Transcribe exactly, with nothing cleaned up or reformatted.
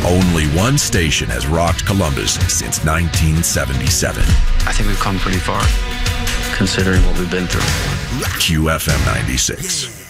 Only one station has rocked Columbus since nineteen seventy-seven. I think we've come pretty far, considering what we've been through. Q F M ninety-six.